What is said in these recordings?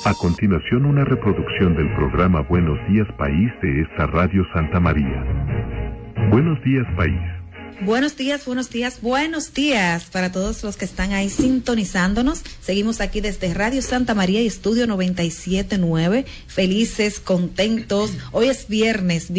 A continuación, una reproducción del programa Buenos Días País de esta Radio Santa María. Buenos días, País. Buenos días, buenos días, buenos días para todos los que están ahí sintonizándonos. Seguimos aquí desde Radio Santa María y Estudio 97.9, felices, contentos. Hoy es viernes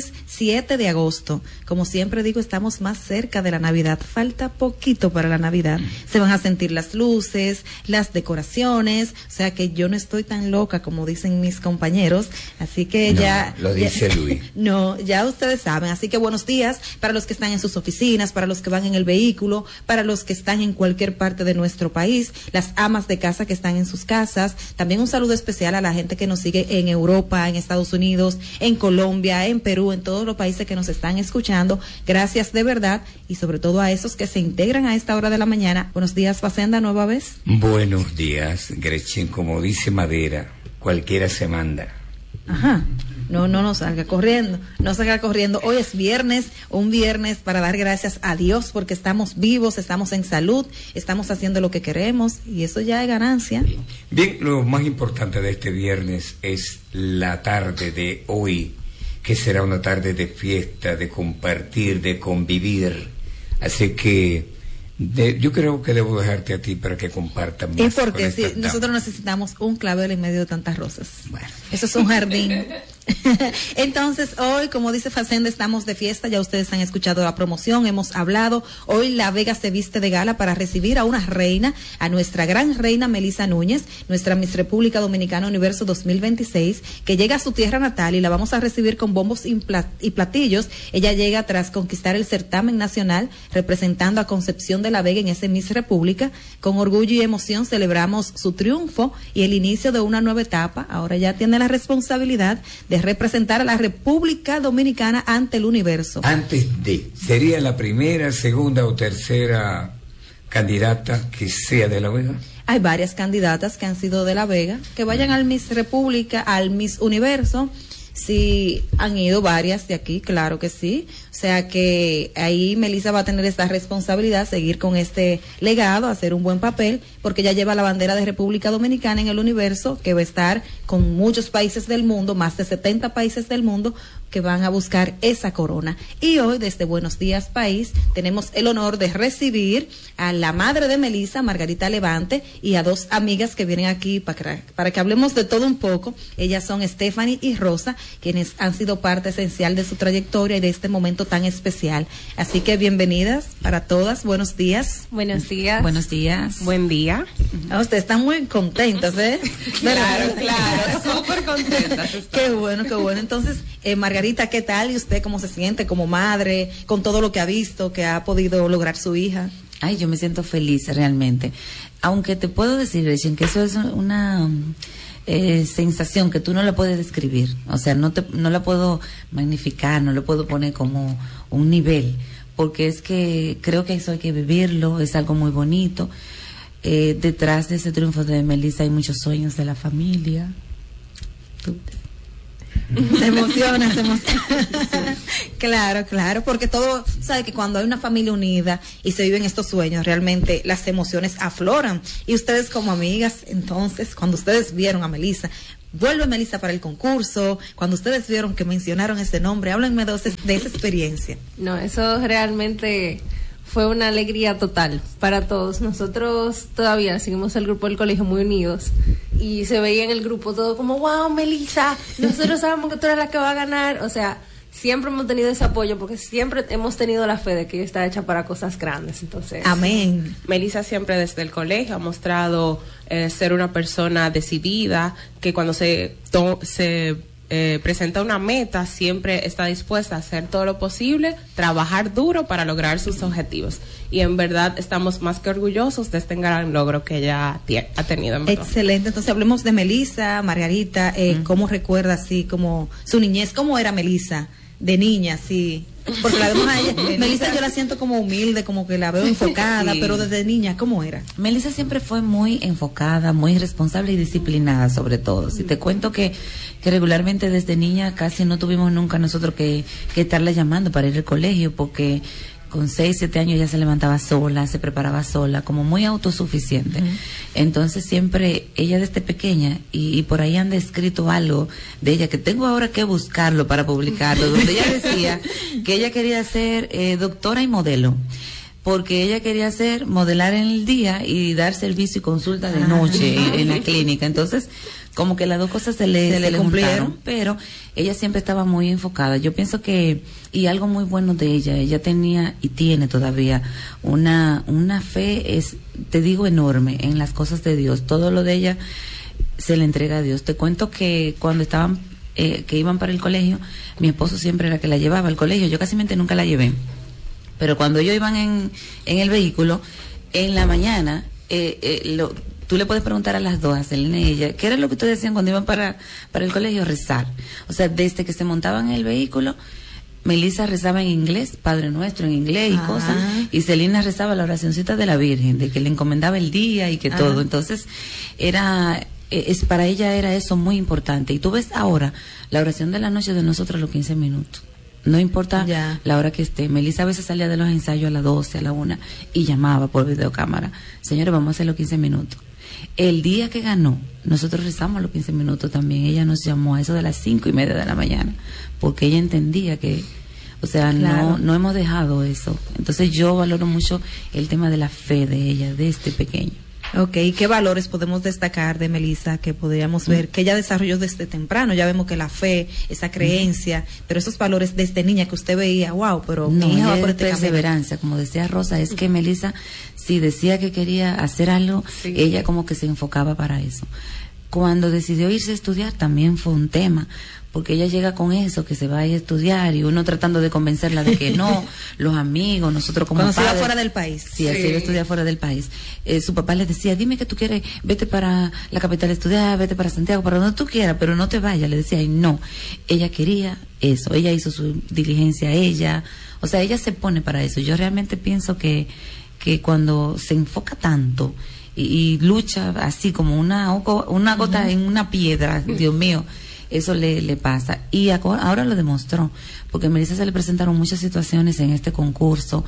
7 de agosto. Como siempre digo, estamos más cerca de la Navidad. Falta poquito para la Navidad. Se van a sentir las luces, las decoraciones. O sea que yo no estoy tan loca como dicen mis compañeros. Así que Lo dice Luis. No, ya ustedes saben. Así que buenos días para los que están en sus oficinas, para los que van en el vehículo, para los que están en cualquier parte de nuestro país, las amas de casa que están en sus casas. También un saludo especial a la gente que nos sigue en Europa, en Estados Unidos, en Colombia, en Perú, en todos los países que nos están escuchando. Gracias de verdad, y sobre todo a esos que se integran a esta hora de la mañana. Buenos días, Facenda, nueva vez. Buenos días, Gretchen. Como dice Madera, cualquiera se manda. Ajá. No salga corriendo, no salga corriendo. Hoy es viernes, un viernes para dar gracias a Dios porque estamos vivos, estamos en salud, estamos haciendo lo que queremos y eso ya es ganancia. Bien, lo más importante de este viernes es la tarde de hoy, que será una tarde de fiesta, de compartir, de convivir. Así que yo creo que debo dejarte a ti para que compartas más. ¿Y por qué? Si nosotros necesitamos un clavel en medio de tantas rosas. Bueno. Eso es un jardín. Entonces hoy, como dice Facenda, estamos de fiesta. Ya ustedes han escuchado la promoción, hemos hablado. Hoy La Vega se viste de gala para recibir a una reina, a nuestra gran reina Melissa Núñez, nuestra Miss República Dominicana Universo 2026, que llega a su tierra natal y la vamos a recibir con bombos y platillos. Ella llega tras conquistar el certamen nacional representando a Concepción de La Vega en ese Miss República. Con orgullo y emoción celebramos su triunfo y el inicio de una nueva etapa. Ahora ya tiene la responsabilidad de representar a la República Dominicana ante el universo. ¿Sería la primera, segunda o tercera candidata que sea de La Vega? Hay varias candidatas que han sido de La Vega, que vayan al Miss República, al Miss Universo. Sí, han ido varias de aquí, claro que sí. O sea que ahí Melissa va a tener esta responsabilidad, seguir con este legado, hacer un buen papel, porque ella lleva la bandera de República Dominicana en el universo, que va a estar con muchos países del mundo, más de 70 países del mundo, que van a buscar esa corona. Y hoy, desde Buenos Días País, tenemos el honor de recibir a la madre de Melissa, Margarita Levante, y a dos amigas que vienen aquí para que hablemos de todo un poco. Ellas son Stephanie y Rosa, quienes han sido parte esencial de su trayectoria y de este momento tan especial. Así que bienvenidas para todas. Buenos días. Buenos días. Buenos días. Buen día. Ustedes están muy contentas, ¿eh? Claro, súper contentas. Qué bueno, qué bueno. Entonces, Margarita, ¿qué tal? ¿Y usted cómo se siente como madre, con todo lo que ha visto, que ha podido lograr su hija? Ay, yo me siento feliz realmente. Aunque te puedo decir, Gretchen, que eso es una sensación que tú no la puedes describir. O sea, no la puedo magnificar, no le puedo poner como un nivel, porque es que creo que eso hay que vivirlo, es algo muy bonito. Detrás de ese triunfo de Melissa hay muchos sueños de la familia. Se emociona. Claro, porque todo, sabe que cuando hay una familia unida y se viven estos sueños, realmente las emociones afloran. Y ustedes como amigas, entonces, cuando ustedes vieron a Melissa, vuelve Melissa para el concurso, cuando ustedes vieron que mencionaron ese nombre, háblenme de esa experiencia. No, eso realmente fue una alegría total para todos. Nosotros todavía seguimos el grupo del colegio muy unidos y se veía en el grupo todo como, wow, Melissa, nosotros sabemos que tú eres la que va a ganar. O sea, siempre hemos tenido ese apoyo porque siempre hemos tenido la fe de que ella está hecha para cosas grandes. Entonces, amén. Melissa siempre desde el colegio ha mostrado ser una persona decidida, que cuando se presenta una meta, siempre está dispuesta a hacer todo lo posible, trabajar duro para lograr sus objetivos. Y en verdad estamos más que orgullosos de este gran logro que ella ha tenido. En verdad. Excelente. Entonces hablemos de Melissa, Margarita, ¿cómo recuerda así como su niñez? ¿Cómo era Melissa de niña? Sí. Porque la vemos a ella. Melissa yo la siento como humilde, como que la veo enfocada, sí. Pero desde niña, ¿cómo era? Melissa siempre fue muy enfocada, muy responsable y disciplinada sobre todo. Si te cuento que regularmente desde niña casi no tuvimos nunca nosotros que estarla llamando para ir al colegio, porque con 6, 7 años ya se levantaba sola, se preparaba sola, como muy autosuficiente. Entonces siempre, ella desde pequeña, y por ahí han descrito algo de ella, que tengo ahora que buscarlo para publicarlo, donde ella decía que ella quería ser doctora y modelo, porque ella quería modelar en el día y dar servicio y consulta de noche en la clínica. Entonces, como que las dos cosas se le cumplieron, pero ella siempre estaba muy enfocada. Yo pienso que, y algo muy bueno de ella tenía y tiene todavía una fe, te digo, enorme en las cosas de Dios. Todo lo de ella se le entrega a Dios. Te cuento que cuando estaban, que iban para el colegio, mi esposo siempre era que la llevaba al colegio. Yo casi nunca la llevé. Pero cuando ellos iban en el vehículo, en la mañana, tú le puedes preguntar a las dos, a Selena y ella, ¿qué era lo que ustedes decían cuando iban para el colegio? Rezar. O sea, desde que se montaban en el vehículo, Melissa rezaba en inglés, Padre Nuestro en inglés y cosas, y Selena rezaba la oracioncita de la Virgen, de que le encomendaba el día y que todo. Entonces, para ella era eso muy importante. Y tú ves ahora la oración de la noche de nosotros a los 15 minutos. No importa la hora que esté. Melissa a veces salía de los ensayos a las 12, a la 1 y llamaba por videocámara. Señores, vamos a hacer los 15 minutos. El día que ganó, nosotros rezamos los 15 minutos también. Ella nos llamó a eso de las 5:30 de la mañana, porque ella entendía que, o sea, no hemos dejado eso. Entonces yo valoro mucho el tema de la fe de ella desde pequeña. Ok, ¿qué valores podemos destacar de Melissa que podríamos ver que ella desarrolló desde temprano? Ya vemos que la fe, esa creencia, pero esos valores desde niña que usted veía, wow, pero mi hija va por este perseverancia, como decía Rosa, es que Melissa, si decía que quería hacer algo, ella como que se enfocaba para eso. Cuando decidió irse a estudiar también fue un tema, porque ella llega con eso, que se va a ir a estudiar, y uno tratando de convencerla de que no, los amigos, nosotros como padres. Cuando se iba fuera del país. Sí, así iba a estudiar fuera del país. Su papá le decía, dime que tú quieres, vete para la capital a estudiar, vete para Santiago, para donde tú quieras, pero no te vayas. Le decía, y no, ella quería eso, ella hizo su diligencia, o sea, ella se pone para eso. Yo realmente pienso que cuando se enfoca tanto y lucha así como una gota en una piedra, Dios mío, eso le pasa. Y ahora lo demostró, porque a Melissa se le presentaron muchas situaciones en este concurso,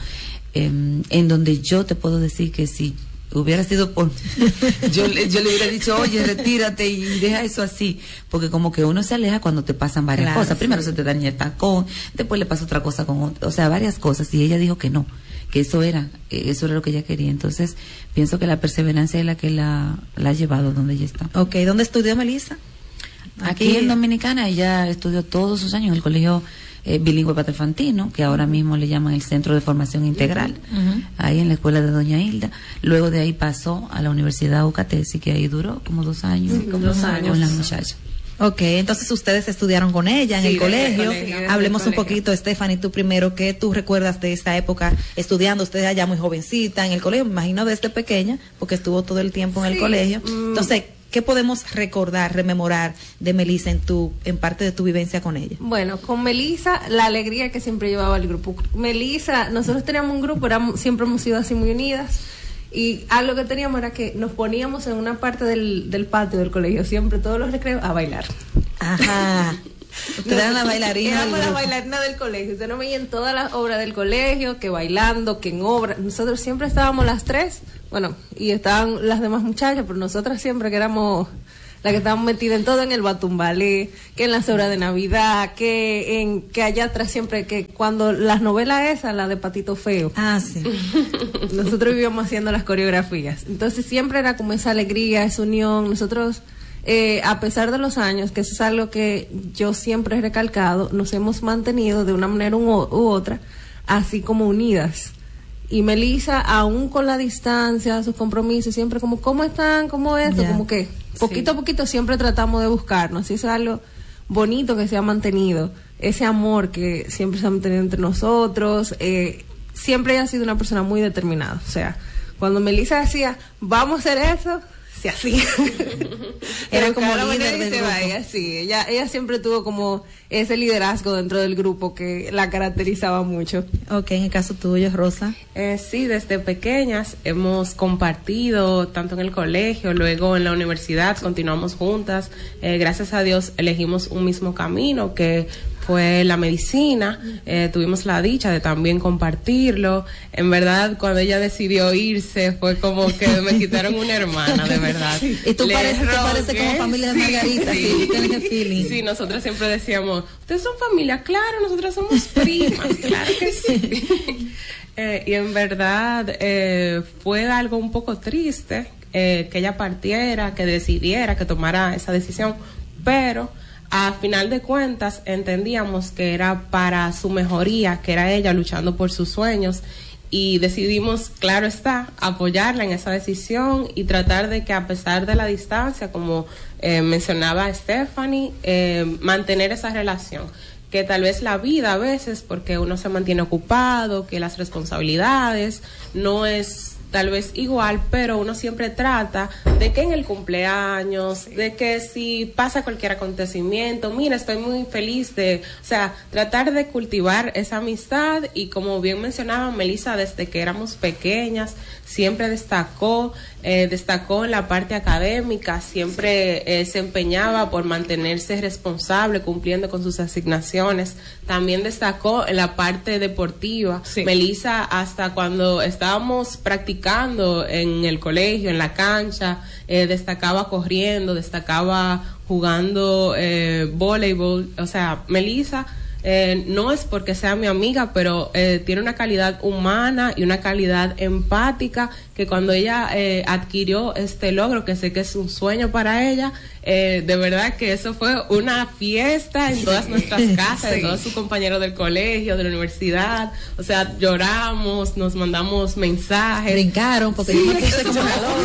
en donde yo te puedo decir que si hubiera sido por yo le hubiera dicho, oye, retírate y deja eso así, porque como que uno se aleja cuando te pasan varias cosas. Primero se te daña el tacón, después le pasa otra cosa o sea, varias cosas, y ella dijo que no, que eso era lo que ella quería. Entonces pienso que la perseverancia es la que la ha llevado donde ella está. Ok, ¿dónde estudió Melissa? Aquí en Dominicana. Ella estudió todos sus años en el colegio bilingüe Patrofantino, que ahora mismo le llaman el Centro de Formación Integral, ahí en la escuela de Doña Hilda. Luego de ahí pasó a la Universidad UCATESI, que ahí duró como 2 años, con las muchachas. Ok, entonces ustedes estudiaron con ella en el colegio. Hablemos un poquito, Stephanie, tú primero, ¿qué tú recuerdas de esta época estudiando? Usted allá muy jovencita en el colegio, me imagino desde pequeña, porque estuvo todo el tiempo en el colegio. Entonces, ¿qué podemos recordar, rememorar de Melissa en parte de tu vivencia con ella? Bueno, con Melissa, la alegría que siempre llevaba el grupo. Melissa, nosotros teníamos un grupo, siempre hemos sido así muy unidas, y algo que teníamos era que nos poníamos en una parte del patio del colegio, siempre todos los recreos, a bailar. Ajá. Ustedes eran la bailarina. Éramos la bailarina del colegio. Usted no veía en todas las obras del colegio, que bailando, que en obras. Nosotros siempre estábamos las 3, bueno, y estaban las demás muchachas, pero nosotras siempre que éramos las que estábamos metidas en todo, en el Batumbalé, que en las obras de Navidad, que allá atrás siempre, que cuando las novelas esas, la de Patito Feo. Ah, sí. Nosotros vivíamos haciendo las coreografías. Entonces siempre era como esa alegría, esa unión. Nosotros, a pesar de los años, que eso es algo que yo siempre he recalcado, nos hemos mantenido de una manera u otra, así como unidas. Y Melissa, aún con la distancia, sus compromisos, siempre como, ¿cómo están? ¿Cómo esto? Yeah. Como que poquito a poquito siempre tratamos de buscarnos. Y eso es algo bonito que se ha mantenido. Ese amor que siempre se ha mantenido entre nosotros. Siempre ella ha sido una persona muy determinada. O sea, cuando Melissa decía, vamos a hacer eso, se hacía. Era como líder del grupo. Ella siempre tuvo como ese liderazgo dentro del grupo que la caracterizaba mucho. Ok, en el caso tuyo, Rosa. Sí, desde pequeñas hemos compartido tanto en el colegio, luego en la universidad, continuamos juntas. Gracias a Dios elegimos un mismo camino que fue la medicina. Tuvimos la dicha de también compartirlo. En verdad, cuando ella decidió irse, fue como que me quitaron una hermana, de verdad. Y tú pareces como familia de Margarita, sí, tienes el feeling. Sí, nosotros siempre decíamos, ustedes son familia, claro, nosotros somos primas, claro que sí. Y en verdad fue algo un poco triste que ella partiera, que decidiera, que tomara esa decisión, pero a final de cuentas entendíamos que era para su mejoría, que era ella luchando por sus sueños, y decidimos, claro está, apoyarla en esa decisión y tratar de que, a pesar de la distancia, como mencionaba Stephanie, mantener esa relación. Que tal vez la vida a veces, porque uno se mantiene ocupado, que las responsabilidades no es tal vez igual, pero uno siempre trata de que en el cumpleaños, de que si pasa cualquier acontecimiento, mira, estoy muy feliz o sea, tratar de cultivar esa amistad. Y como bien mencionaba Melissa, desde que éramos pequeñas, siempre destacó en la parte académica, siempre se empeñaba por mantenerse responsable, cumpliendo con sus asignaciones. También destacó en la parte deportiva. Sí. Melissa, hasta cuando estábamos practicando en el colegio, en la cancha, destacaba corriendo, destacaba jugando voleibol. O sea, Melissa no es porque sea mi amiga, pero tiene una calidad humana y una calidad empática, que cuando ella adquirió este logro, que sé que es un sueño para ella, de verdad que eso fue una fiesta en todas nuestras casas, sí, de todos sus compañeros del colegio, de la universidad. O sea, lloramos, nos mandamos mensajes, brincaron, porque yo me puse como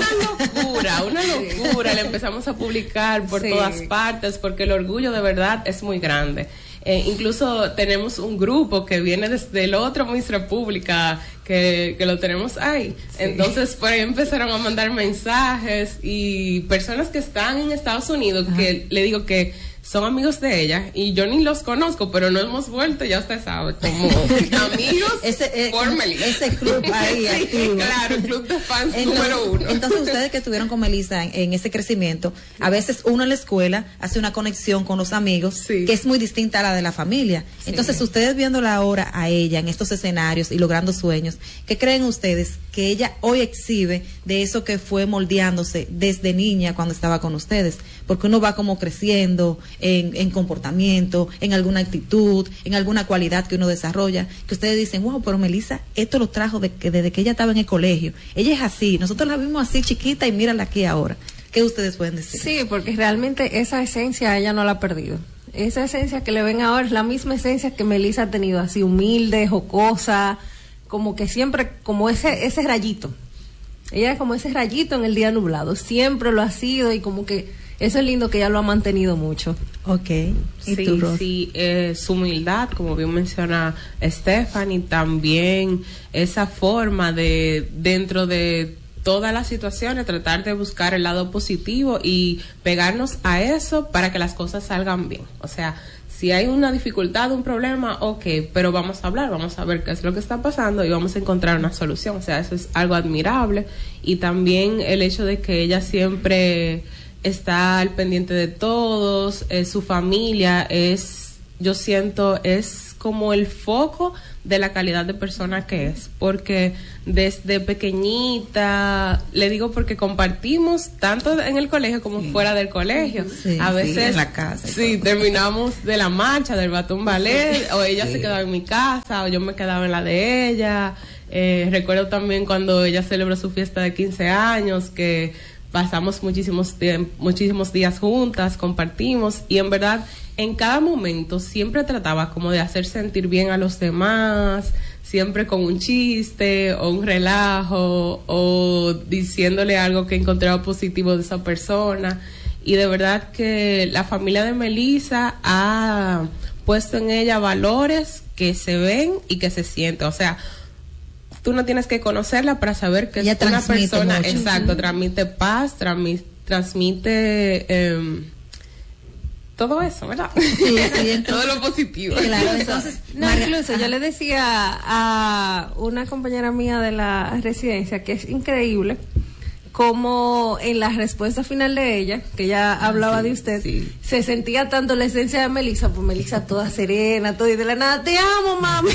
una locura. Le empezamos a publicar por todas partes, porque el orgullo de verdad es muy grande. Incluso tenemos un grupo que viene desde el otro Miss República, que lo tenemos ahí. Sí. Entonces, por ahí empezaron a mandar mensajes, y personas que están en Estados Unidos, que le digo que son amigos de ella, y yo ni los conozco, pero no hemos vuelto, ya usted sabe, como amigos por Melissa. Ese club ahí activo. Claro, el club de fans número 1. Entonces, ustedes que estuvieron con Melissa en ese crecimiento, a veces uno en la escuela hace una conexión con los amigos, sí, que es muy distinta a la de la familia. Sí. Entonces, ustedes viéndola ahora a ella en estos escenarios y logrando sueños, ¿qué creen ustedes que ella hoy exhibe de eso que fue moldeándose desde niña cuando estaba con ustedes? Porque uno va como creciendo en comportamiento, en alguna actitud, en alguna cualidad que uno desarrolla, que ustedes dicen, wow, pero Melissa, esto lo trajo desde que ella estaba en el colegio. Ella es así, nosotros la vimos así chiquita y mírala aquí ahora. ¿Qué ustedes pueden decir? Sí, porque realmente esa esencia ella no la ha perdido. Esa esencia que le ven ahora es la misma esencia que Melissa ha tenido, así humilde, jocosa, como que siempre, como ese rayito. Ella es como ese rayito en el día nublado, siempre lo ha sido, y como que eso es lindo, que ella lo ha mantenido mucho. Okay. ¿Y sí, tú, sí, su humildad, como bien menciona Stephanie, también esa forma de, dentro de todas las situaciones, tratar de buscar el lado positivo y pegarnos a eso para que las cosas salgan bien. O sea, si hay una dificultad, un problema, pero vamos a hablar, vamos a ver qué es lo que está pasando y vamos a encontrar una solución. O sea, eso es algo admirable. Y también el hecho de que ella siempre está al pendiente de todos, su familia yo siento, es como el foco de la calidad de persona que es, porque desde pequeñita, le digo porque compartimos tanto en el colegio como fuera del colegio, a veces en la casa, terminamos de la marcha, del batón ballet, o ella se quedaba en mi casa, o yo me quedaba en la de ella. Recuerdo también cuando ella celebró su fiesta de 15 años, que pasamos muchísimos días juntas, compartimos, y en verdad en cada momento siempre trataba como de hacer sentir bien a los demás, siempre con un chiste o un relajo o diciéndole algo que encontraba positivo de esa persona. Y de verdad que la familia de Melissa ha puesto en ella valores que se ven y que se sienten. O sea, tú no tienes que conocerla para saber que es una persona, mucho. Exacto, transmite paz, transmite todo eso, ¿verdad? Sí, entonces, todo lo positivo. Claro, entonces, incluso yo le decía a una compañera mía de la residencia que es increíble como en la respuesta final de ella, que ella hablaba de usted, se sentía tanto la esencia de Melissa, pues Melissa toda serena, todo y de la nada, te amo, mami.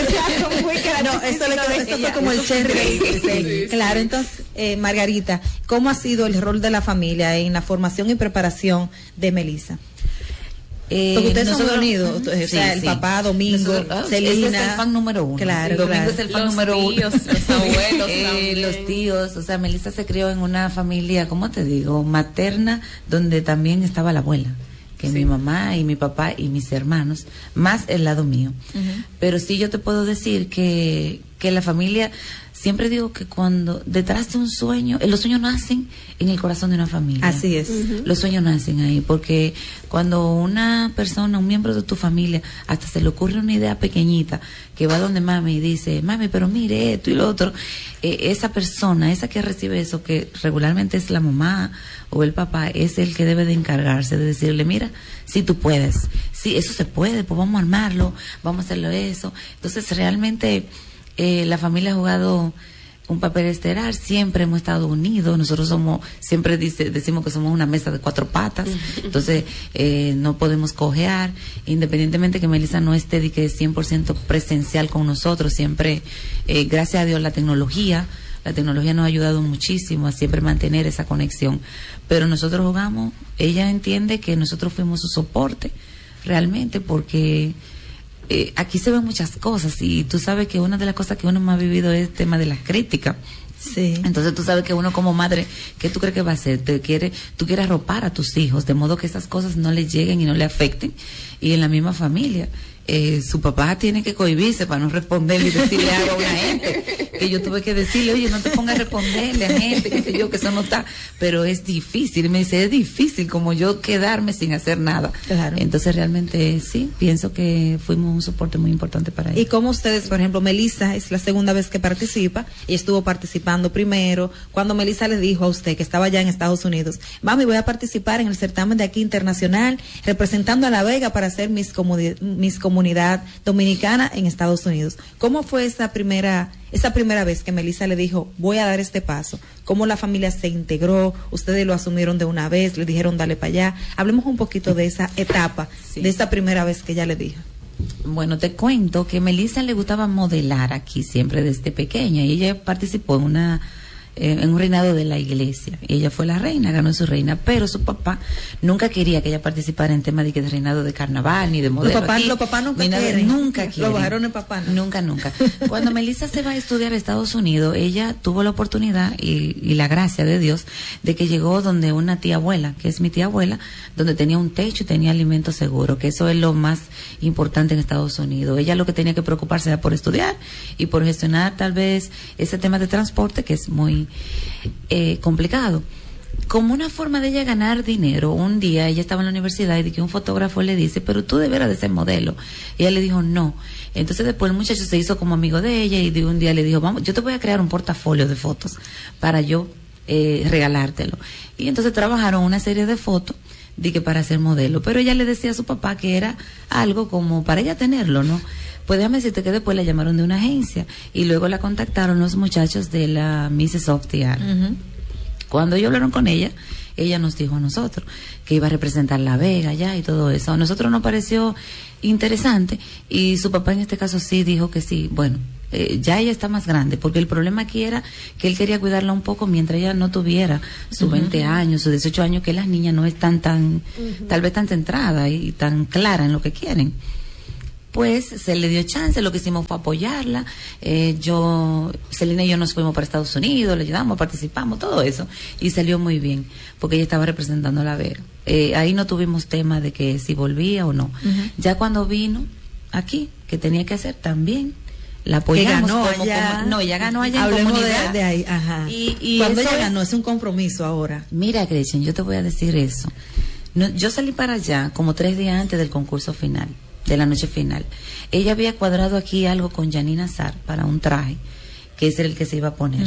No, eso fue como el cherry. Claro, entonces, Margarita, ¿cómo ha sido el rol de la familia en la formación y preparación de Melissa? Porque ustedes son muy unidos, o sea, el papá, Domingo, Celina. Ese es el fan número 1. Claro, Domingo es el fan número 1. Los abuelos los tíos, o sea, Melissa se crió en una familia, ¿cómo te digo? Materna, donde también estaba la abuela, que mi mamá y mi papá y mis hermanos, más el lado mío. Pero sí yo te puedo decir que la familia, siempre digo que cuando detrás de un sueño, los sueños nacen en el corazón de una familia. Así es. Los sueños nacen ahí, porque cuando una persona, un miembro de tu familia, hasta se le ocurre una idea pequeñita, que va donde mami y dice, mami, pero mire esto y lo otro, esa persona, esa que recibe eso, que regularmente es la mamá o el papá, es el que debe de encargarse de decirle, mira, si tú puedes, si eso se puede, pues vamos a armarlo, vamos a hacerlo eso. Entonces realmente la familia ha jugado un papel estelar, siempre hemos estado unidos, nosotros siempre decimos que somos una mesa de 4 patas, entonces no podemos cojear, independientemente que Melissa no esté de que 100% presencial con nosotros, siempre, gracias a Dios, la tecnología nos ha ayudado muchísimo a siempre mantener esa conexión, pero nosotros jugamos, ella entiende que nosotros fuimos su soporte, realmente, porque aquí se ven muchas cosas y tú sabes que una de las cosas que uno más ha vivido es el tema de las críticas. Sí. Entonces tú sabes que uno como madre, ¿qué tú crees que va a hacer? Tú quieres arropar a tus hijos de modo que esas cosas no les lleguen y no le afecten. Y en la misma familia, su papá tiene que cohibirse para no responderle y decirle algo a una gente. Que yo tuve que decirle, oye, no te pongas a responderle a gente, qué sé yo, que eso no está. Pero es difícil. Y me dice, es difícil como yo quedarme sin hacer nada. Claro. Entonces realmente sí, pienso que fuimos un soporte muy importante para ella. Y como ustedes, por ejemplo, Melissa es la segunda vez que participa y estuvo participando primero. Cuando Melissa le dijo a usted que estaba ya en Estados Unidos, mami, voy a participar en el certamen de aquí internacional representando a La Vega para hacer mis comunidad dominicana en Estados Unidos. ¿Cómo fue esa primera vez que Melissa le dijo, voy a dar este paso? ¿Cómo la familia se integró? ¿Ustedes lo asumieron de una vez? ¿Le dijeron, dale para allá? Hablemos un poquito de esa etapa, de esa primera vez que ella le dijo. Bueno, te cuento que Melissa le gustaba modelar aquí siempre desde pequeña y ella participó en un reinado de la iglesia. Ella fue la reina, ganó su reina, pero su papá nunca quería que ella participara en temas de reinado de carnaval ni de modelo. Los papás nunca quieren. Nunca quieren. Los varones papá no. Nunca. Cuando Melissa se va a estudiar a Estados Unidos, ella tuvo la oportunidad y la gracia de Dios de que llegó donde una tía abuela, que es mi tía abuela, donde tenía un techo y tenía alimento seguro, que eso es lo más importante en Estados Unidos. Ella lo que tenía que preocuparse era por estudiar y por gestionar tal vez ese tema de transporte que es muy complicado. Como una forma de ella ganar dinero, un día ella estaba en la universidad y que un fotógrafo le dice, pero tú deberías de ser modelo. Y ella le dijo, no. Entonces después el muchacho se hizo como amigo de ella y de un día le dijo, vamos, yo te voy a crear un portafolio de fotos para yo regalártelo. Y entonces trabajaron una serie de fotos para ser modelo, pero ella le decía a su papá que era algo como para ella tenerlo, ¿no? Pues déjame decirte que después la llamaron de una agencia y luego la contactaron los muchachos de la Mrs. of the Art. Cuando ellos hablaron con ella nos dijo a nosotros que iba a representar La Vega ya y todo eso. A nosotros nos pareció interesante y su papá en este caso sí dijo que sí. Bueno, ya ella está más grande, porque el problema aquí era que él quería cuidarla un poco mientras ella no tuviera sus 20 años, sus 18 años, que las niñas no están tal vez tan centradas y tan claras en lo que quieren. Pues se le dio chance, lo que hicimos fue apoyarla, Celina y yo nos fuimos para Estados Unidos, le ayudamos, participamos, todo eso, y salió muy bien, porque ella estaba representando a La Vega. Ahí no tuvimos tema de que si volvía o no. Ya cuando vino aquí, que tenía que hacer también, la apoyamos. Ella ganó allá. Hablemos en comunidad. De ahí, ajá. Y cuando ella ganó, es un compromiso ahora. Mira, Gretchen, yo te voy a decir eso. Yo salí para allá como 3 días antes del concurso final, de la noche final. Ella había cuadrado aquí algo con Janine Azar para un traje, que es el que se iba a poner.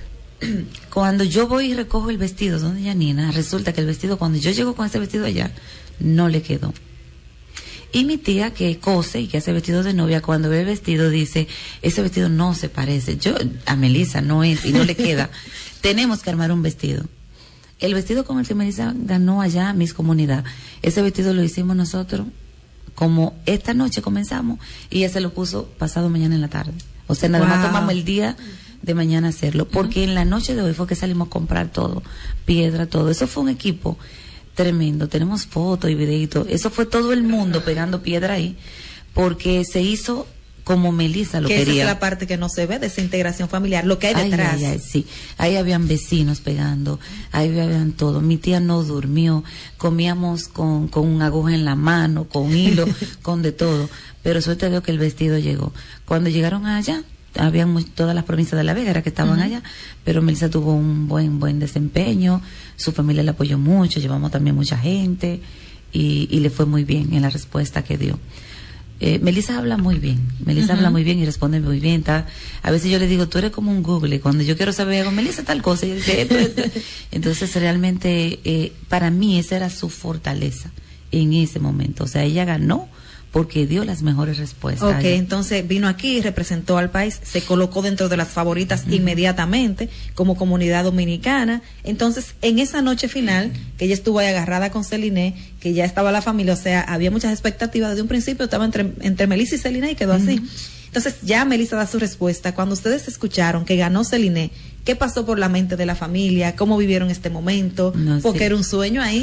Cuando yo voy y recojo el vestido donde Janina, resulta que el vestido, cuando yo llego con ese vestido allá, no le quedó. Y mi tía, que cose y que hace vestido de novia, cuando ve el vestido dice, ese vestido no se parece. A Melissa no es y no le queda. Tenemos que armar un vestido. El vestido con el que Melissa ganó allá Miss Comunidad, ese vestido lo hicimos nosotros, como esta noche comenzamos, y ella se lo puso pasado mañana en la tarde. O sea, nada más tomamos el día de mañana hacerlo, porque en la noche de hoy fue que salimos a comprar todo, piedra, todo. Eso fue un equipo tremendo, tenemos fotos y videitos, eso fue todo el mundo pegando piedra ahí, porque se hizo como Melissa lo que quería. Esa es la parte que no se ve de esa integración familiar, lo que hay detrás. Sí, ahí habían vecinos pegando, ahí habían todo. Mi tía no durmió, comíamos con una aguja en la mano, con hilo, con de todo, pero suerte veo que el vestido llegó. Cuando llegaron allá, habían todas las provincias de La Vega era que estaban allá, pero Melissa tuvo un buen desempeño, su familia le apoyó mucho, llevamos también mucha gente y le fue muy bien en la respuesta que dio. Melissa habla muy bien, habla muy bien y responde muy bien. A veces yo le digo, tú eres como un Google, cuando yo quiero saber algo, Melissa tal cosa, y dice esto. Entonces realmente para mí esa era su fortaleza en ese momento, o sea, ella ganó porque dio las mejores respuestas. Ok, entonces vino aquí, representó al país, se colocó dentro de las favoritas inmediatamente como comunidad dominicana. Entonces, en esa noche final, que ella estuvo ahí agarrada con Celine, que ya estaba la familia, o sea, había muchas expectativas desde un principio, estaba entre Melissa y Celine y quedó así. Entonces, ya Melissa da su respuesta. Cuando ustedes escucharon que ganó Celine, ¿qué pasó por la mente de la familia? ¿Cómo vivieron este momento? Porque era un sueño ahí.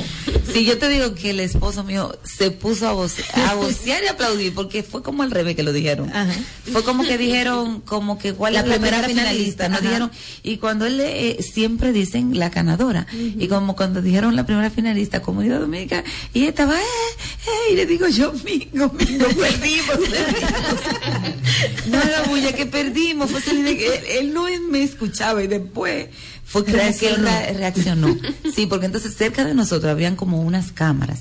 Sí, yo te digo que el esposo mío se puso a vocear y aplaudir, porque fue como al revés que lo dijeron. Ajá. Fue como que dijeron, como que cuál es la primera finalista. Nos dijeron, y cuando él siempre dicen la ganadora. Y como cuando dijeron la primera finalista, Comunidad Dominicana, y ella estaba, y le digo yo, mingo, perdimos. No haga bulla, que perdimos. Fue que él no me escuchaba y después fue que él reaccionó. Sí, porque entonces cerca de nosotros habían como unas cámaras.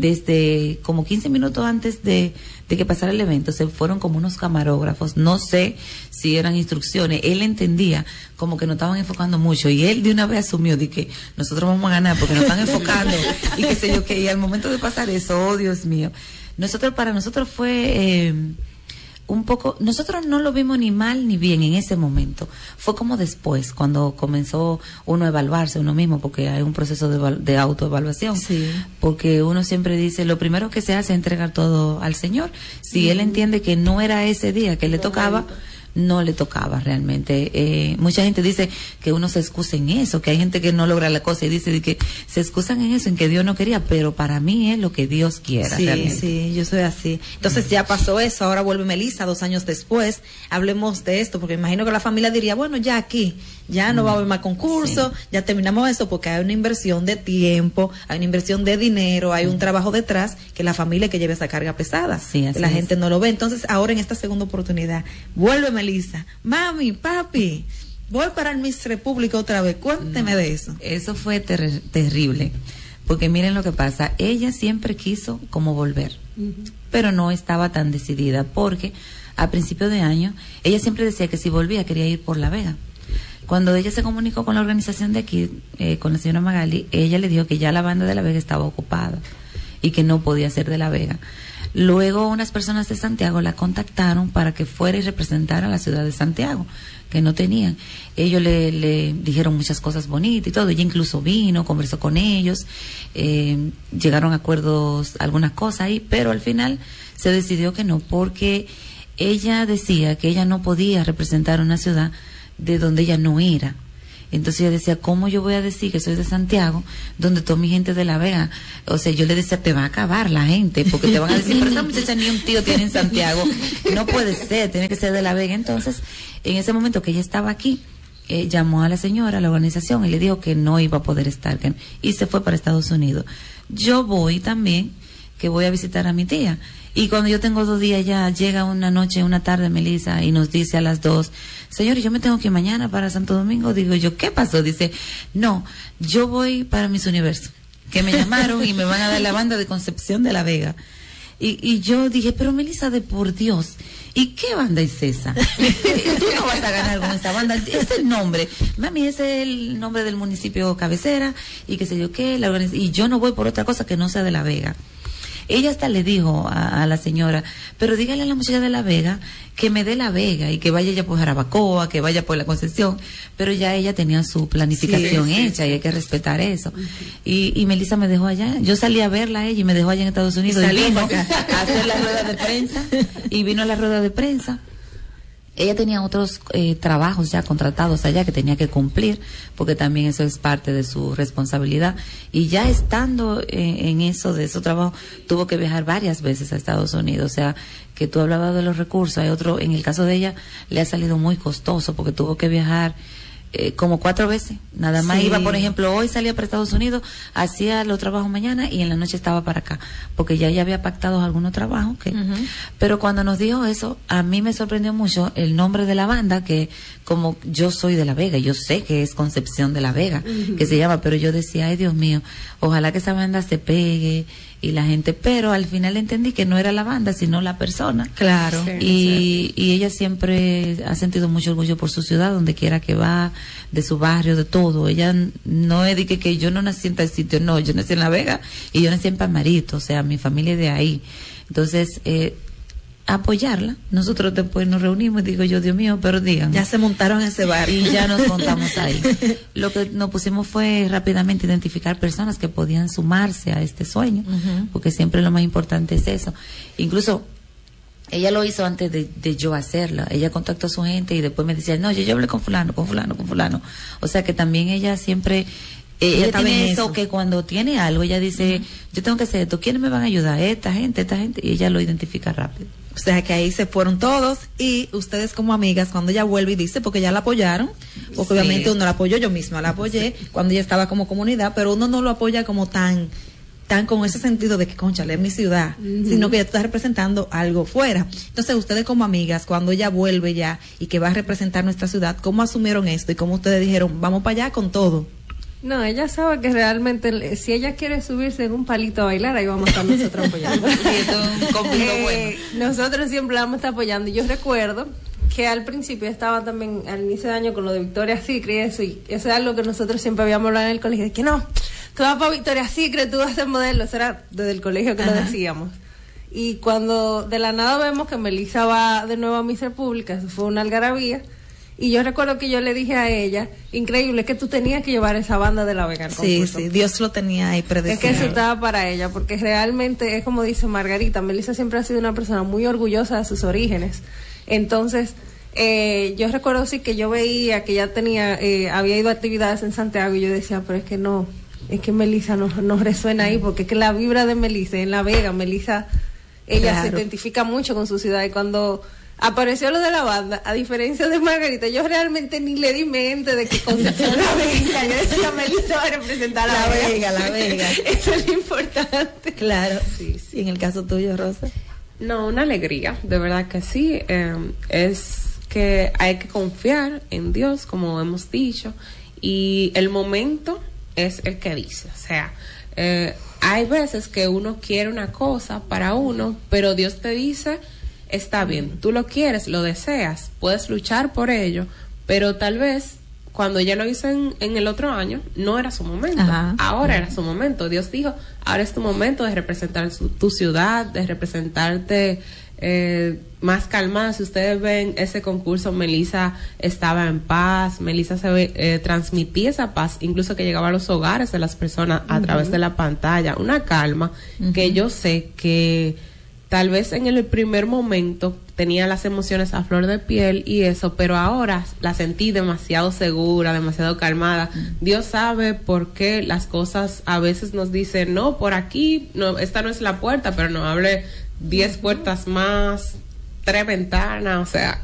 Desde como 15 minutos antes de que pasara el evento se fueron como unos camarógrafos, no sé si eran instrucciones, él entendía como que nos estaban enfocando mucho y él de una vez asumió de que nosotros vamos a ganar porque nos están enfocando y qué sé yo qué, y al momento de pasar eso, oh Dios mío, para nosotros fue un poco, nosotros no lo vimos ni mal ni bien en ese momento, fue como después, cuando comenzó uno a evaluarse uno mismo, porque hay un proceso de autoevaluación, sí. Porque uno siempre dice, lo primero que se hace es entregar todo al Señor, si él entiende que no era ese día que le tocaba, no le tocaba realmente. Mucha gente dice que uno se excusa en eso, que hay gente que no logra la cosa y dice de que se excusan en eso, en que Dios no quería, pero para mí es lo que Dios quiera. Sí, realmente. Sí, yo soy así. Entonces ya pasó eso, ahora vuelve Melissa 2 años después, hablemos de esto, porque imagino que la familia diría, bueno, ya aquí, ya no va a haber más concursos, ya terminamos eso, porque hay una inversión de tiempo, hay una inversión de dinero, hay un trabajo detrás, que la familia que lleve esa carga pesada, la gente no lo ve. Entonces ahora en esta segunda oportunidad, vuelve Melissa, mami, papi, voy para el Miss República otra vez, cuénteme de eso. Eso fue terrible, porque miren lo que pasa, ella siempre quiso como volver, pero no estaba tan decidida, porque a principio de año, ella siempre decía que si volvía quería ir por La Vega. Cuando ella se comunicó con la organización de aquí, con la señora Magali, ella le dijo que ya la banda de La Vega estaba ocupada y que no podía ser de La Vega. Luego unas personas de Santiago la contactaron para que fuera y representara a la ciudad de Santiago, que no tenían. Ellos le dijeron muchas cosas bonitas y todo. Ella incluso vino, conversó con ellos, llegaron a acuerdos, algunas cosas ahí, pero al final se decidió que no, porque ella decía que ella no podía representar una ciudad de donde ella no era. Entonces ella decía, ¿cómo yo voy a decir que soy de Santiago, donde toda mi gente de La Vega? O sea, yo le decía, te va a acabar la gente, porque te van a decir, pero esa muchacha ni un tío tiene en Santiago, no puede ser, tiene que ser de La Vega. Entonces, en ese momento que ella estaba aquí, llamó a la señora, a la organización, y le dijo que no iba a poder estar, y se fue para Estados Unidos. Yo voy también, que voy a visitar a mi tía. Y cuando yo tengo 2 días ya, llega una noche, una tarde, Melissa, y nos dice a las 2, señor, yo me tengo que ir mañana para Santo Domingo. Digo yo, ¿qué pasó? Dice, no, yo voy para Miss Universo, que me llamaron y me van a dar la banda de Concepción de La Vega. Y yo dije, pero Melissa, de por Dios, ¿y qué banda es esa? Tú no vas a ganar con esa banda, es el nombre. Mami, ese es el nombre del municipio cabecera, y qué sé yo qué, y yo no voy por otra cosa que no sea de La Vega. Ella hasta le dijo a la señora, pero dígale a la muchacha de La Vega que me dé La Vega y que vaya ella por Jarabacoa, que vaya por la Concepción, pero ya ella tenía su planificación hecha y hay que respetar eso. Y Melissa me dejó allá, yo salí a verla a ella y me dejó allá en Estados Unidos y vino a hacer la rueda de prensa y vino a la rueda de prensa. Ella tenía otros trabajos ya contratados allá que tenía que cumplir, porque también eso es parte de su responsabilidad. Y ya estando en eso, de esos trabajos, tuvo que viajar varias veces a Estados Unidos. O sea, que tú hablabas de los recursos. Hay otro, en el caso de ella, le ha salido muy costoso, porque tuvo que viajar como 4 veces. Nada más iba, por ejemplo, hoy salía para Estados Unidos, hacía los trabajos mañana y en la noche estaba para acá, porque ya ella había pactado algunos trabajos. Pero cuando nos dijo eso, a mí me sorprendió mucho el nombre de la banda, que como yo soy de La Vega, yo sé que es Concepción de La Vega, que se llama, pero yo decía, ay Dios mío, ojalá que esa banda se pegue y la gente, pero al final entendí que no era la banda, sino la persona. Claro. Y ella siempre ha sentido mucho orgullo por su ciudad, donde quiera que va, de su barrio, de todo. Ella no es de que yo no nací en tal sitio, no, yo nací en La Vega y yo nací en Palmarito, o sea, mi familia es de ahí. Entonces, apoyarla. Nosotros después nos reunimos y digo yo, Dios mío, pero digan. Ya se montaron en ese bar. Y ya nos montamos ahí. Lo que nos pusimos fue rápidamente identificar personas que podían sumarse a este sueño, porque siempre lo más importante es eso. Incluso ella lo hizo antes de yo hacerla. Ella contactó a su gente y después me decía, no, yo hablé con fulano. O sea que también ella siempre... ella tiene eso, que cuando tiene algo, ella dice, yo tengo que hacer esto, ¿quiénes me van a ayudar? Esta gente, y ella lo identifica rápido. O sea que ahí se fueron todos y ustedes como amigas, cuando ella vuelve y dice, porque ya la apoyaron, porque obviamente uno la apoyó, yo misma la apoyé cuando ella estaba como comunidad, pero uno no lo apoya como tan con ese sentido de que, conchale, es mi ciudad, sino que ya tú estás representando algo fuera. Entonces ustedes como amigas, cuando ella vuelve ya y que va a representar nuestra ciudad, ¿cómo asumieron esto y cómo ustedes dijeron, vamos para allá con todo? No, ella sabe que realmente si ella quiere subirse en un palito a bailar, ahí vamos a estar nosotros apoyando. Nosotros siempre la vamos a estar apoyando. Yo recuerdo que al principio estaba también al inicio de año con lo de Victoria's Secret y eso es algo que nosotros siempre habíamos hablado en el colegio, de que no, tú vas para Victoria's Secret, tú vas a ser modelo. Eso era desde el colegio que lo decíamos. Y cuando de la nada vemos que Melissa va de nuevo a Miss República, eso fue una algarabía. Y yo recuerdo que yo le dije a ella, increíble, que tú tenías que llevar esa banda de La Vega al concurso. Sí, Dios lo tenía ahí predestinado. Es que eso estaba para ella, porque realmente es como dice Margarita, Melissa siempre ha sido una persona muy orgullosa de sus orígenes. Entonces, yo recuerdo sí que yo veía que ella tenía, había ido a actividades en Santiago y yo decía, pero es que no, es que Melissa no resuena ahí, porque es que la vibra de Melissa en La Vega, Melissa, ella se identifica mucho con su ciudad y cuando... apareció lo de la banda, a diferencia de Margarita, yo realmente ni le di mente de que Concepción La Vega, yo decía, Melissa va a representar a La Vega. Eso es lo importante. Claro, sí. En el caso tuyo, Rosa. No, una alegría, de verdad que sí, es que hay que confiar en Dios, como hemos dicho, y el momento es el que dice, o sea, hay veces que uno quiere una cosa para uno, pero Dios te dice, está bien, tú lo quieres, lo deseas, puedes luchar por ello, pero tal vez cuando ella lo hizo en el otro año, no era su momento. Ahora era su momento. Dios dijo, ahora es tu momento de representar tu ciudad, de representarte más calmada. Si ustedes ven ese concurso, Melissa estaba en paz, Melissa transmitía esa paz, incluso que llegaba a los hogares de las personas a través de la pantalla, una calma que yo sé que tal vez en el primer momento tenía las emociones a flor de piel y eso, pero ahora la sentí demasiado segura, demasiado calmada. Dios sabe por qué las cosas a veces nos dicen, no, por aquí, no, esta no es la puerta, pero no hable 10 puertas más, 3 ventanas, o sea,